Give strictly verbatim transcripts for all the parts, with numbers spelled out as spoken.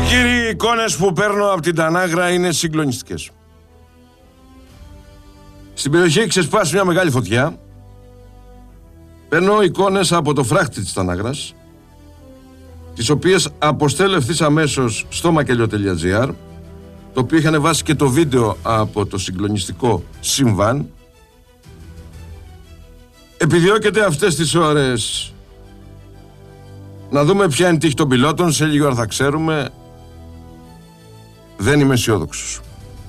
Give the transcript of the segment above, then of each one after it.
Κύριοι, οι εικόνες που παίρνω από την Τανάγρα είναι συγκλονιστικές. Στην περιοχή έχει ξεσπάσει μια μεγάλη φωτιά. Παίρνω εικόνες από το φράχτη της Τανάγρας, τις οποίες αποστέλω ευθύς αμέσως στο makelio.gr, το οποίο είχε ανεβάσει και το βίντεο από το συγκλονιστικό συμβάν. Επιδιώκεται αυτές τις ώρες να δούμε ποια είναι η τύχη των πιλότων. Σε λίγη ώρα θα ξέρουμε. Δεν είμαι αισιόδοξος.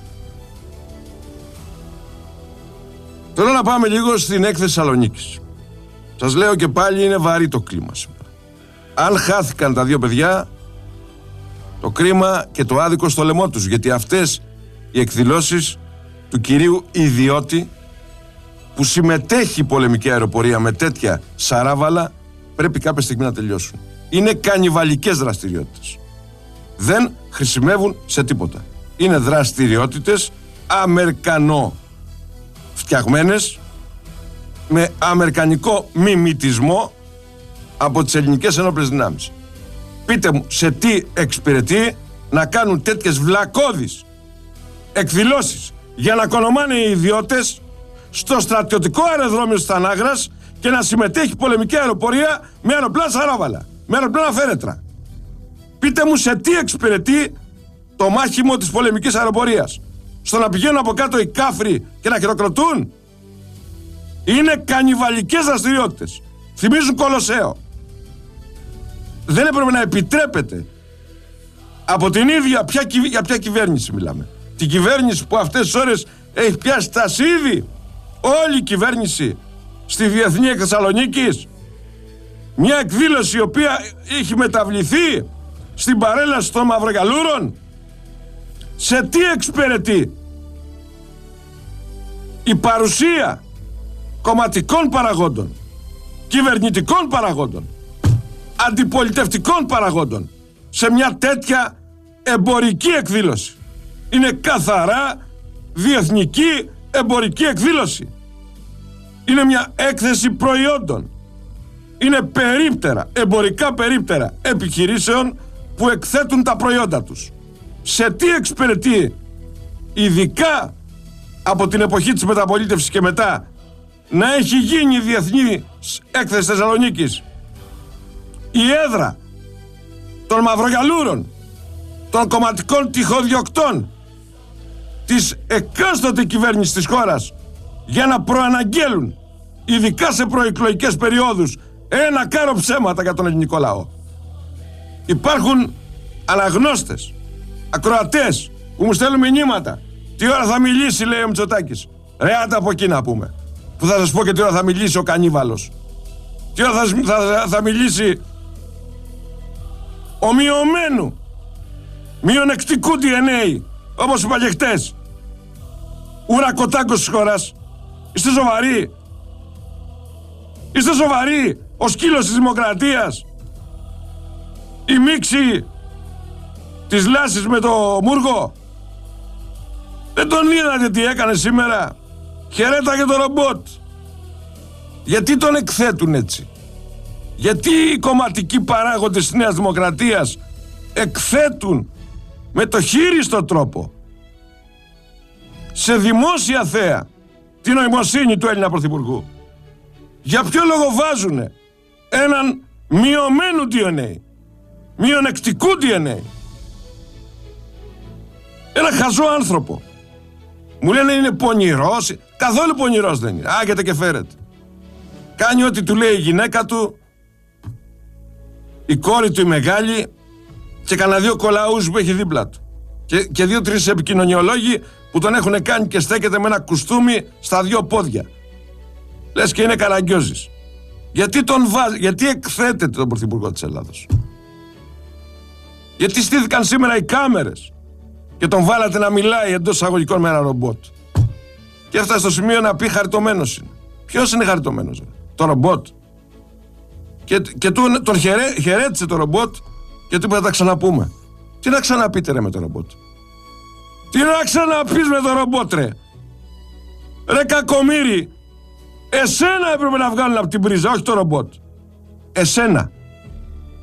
Θέλω να πάμε λίγο στην έκθεση Θεσσαλονίκης. Σας λέω και πάλι, είναι βαρύ το κλίμα σήμερα. Αν χάθηκαν τα δύο παιδιά, το κρίμα και το άδικο στο λαιμό τους, γιατί αυτές οι εκδηλώσεις του κυρίου ιδιώτη που συμμετέχει η πολεμική αεροπορία με τέτοια σαράβαλα πρέπει κάποια στιγμή να τελειώσουν. Είναι κανιβαλικές δραστηριότητες. Δεν χρησιμεύουν σε τίποτα. Είναι δραστηριότητες αμερικανό φτιαγμένες, με αμερικανικό μιμητισμό από τις ελληνικές ενόπλες δυνάμεις. Πείτε μου, σε τι εξυπηρετεί να κάνουν τέτοιες βλακώδεις εκδηλώσεις για να κονομάνε οι ιδιώτες στο στρατιωτικό αεροδρόμιο της Τανάγρας και να συμμετέχει η πολεμική αεροπορία με αεροπλάνα σαράβαλα, με αεροπλάνα φέρετρα? Πείτε μου, σε τι εξυπηρετεί το μάχημο της πολεμικής αεροπορίας? Στο να πηγαίνουν από κάτω οι κάφροι και να χειροκροτούν? Είναι κανιβαλικές δραστηριότητες. Θυμίζουν Κολοσσέο. Δεν έπρεπε να επιτρέπεται από την ίδια, ποια, για ποια κυβέρνηση μιλάμε? Την κυβέρνηση που αυτές τις ώρες έχει πιάσει τα σίδη όλη η κυβέρνηση στη Διεθνή Έκθεση Θεσσαλονίκης. Μια εκδήλωση η οποία έχει μεταβληθεί στην παρέλαση των Μαυρογιαλούρων. Σε τι εξυπηρετεί η παρουσία κομματικών παραγόντων, κυβερνητικών παραγόντων, αντιπολιτευτικών παραγόντων σε μια τέτοια εμπορική εκδήλωση? Είναι καθαρά διεθνική εμπορική εκδήλωση. Είναι μια έκθεση προϊόντων. Είναι περίπτερα, εμπορικά περίπτερα επιχειρήσεων που εκθέτουν τα προϊόντα τους. Σε τι εξυπηρετεί, ειδικά από την εποχή της μεταπολίτευσης και μετά, να έχει γίνει η Διεθνή Έκθεση Θεσσαλονίκης η έδρα των Μαυρογιαλούρων, των κομματικών τυχοδιοκτών της εκάστοτε κυβέρνησης της χώρας, για να προαναγγέλουν, ειδικά σε προεκλογικές περιόδους, ένα κάρο ψέματα για τον ελληνικό λαό. Υπάρχουν αναγνώστες, ακροατές που μου στέλνουν μηνύματα. Τι ώρα θα μιλήσει, λέει ο Μητσοτάκης? Ρε, άντε από εκεί να πούμε, που θα σας πω και τι ώρα θα μιλήσει ο Κανίβαλος. Τι ώρα θα, θα, θα μιλήσει ο μειωμένου, μειονεκτικού ντι εν έι, όπως είπα και χτες, ουρακοτάκος της χώρας. Είστε σοβαροί? Είστε σοβαροί? Ο σκύλος της δημοκρατίας, η μίξη της Λάσης με το Μούργο. Δεν τον είδατε τι έκανε σήμερα? Χαιρέταγε το ρομπότ. Γιατί τον εκθέτουν έτσι? Γιατί οι κομματικοί παράγοντες της Νέας Δημοκρατίας εκθέτουν με το χείριστο τρόπο, σε δημόσια θέα, την νοημοσύνη του Έλληνα Πρωθυπουργού? Για ποιο λόγο βάζουνε έναν μειωμένου ντι εν έι, μειονεκτικού ντι εν έι, ένα χαζό άνθρωπο? Μου λένε είναι πονηρός. Καθόλου πονηρός δεν είναι. Άγεται και φέρεται. Κάνει ό,τι του λέει η γυναίκα του, η κόρη του η μεγάλη, και κανένα δύο κολαούς που έχει δίπλα του. Και, και δύο-τρεις επικοινωνιολόγοι που τον έχουν κάνει και στέκεται με ένα κουστούμι στα δύο πόδια. Λες και είναι Καραγκιόζης. Γιατί τον βάζει, γιατί εκθέτεται τον Πρωθυπουργό της Ελλάδος? Γιατί στήθηκαν σήμερα οι κάμερες και τον βάλατε να μιλάει εντός εισαγωγικών με ένα ρομπότ? Και έφτασε στο σημείο να πει χαριτωμένος είναι. Ποιος είναι χαριτωμένος? Το ρομπότ. Και, και του, τον χαιρέ, χαιρέτησε το ρομπότ και του είπε να τα ξαναπούμε. Τι να ξαναπείτε ρε με το ρομπότ? Τι να ξαναπείς με το ρομπότ ρε? Ρε κακομοίρη, εσένα έπρεπε να βγάλουν από την πρίζα, όχι το ρομπότ. Εσένα.